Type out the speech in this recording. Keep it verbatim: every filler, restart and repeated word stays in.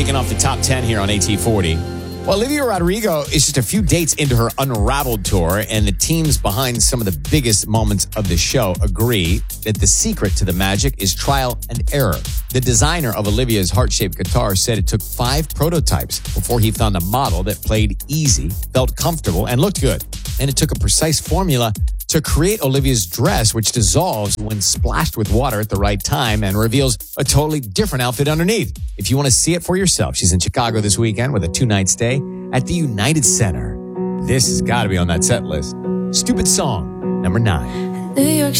kicking off the top ten here on A T forty. Well, Olivia Rodrigo is just a few dates into her Unraveled tour, and the teams behind some of the biggest moments of the show agree that the secret to the magic is trial and error. The designer of Olivia's heart-shaped guitar said it took five prototypes before he found a model that played easy, felt comfortable, and looked good. And it took a precise formula to create Olivia's dress, which dissolves when splashed with water at the right time and reveals a totally different outfit underneath. If you want to see it for yourself, she's in Chicago this weekend with a two-night stay at the United Center. This has got to be on that set list. Stupid Song, number nine. New York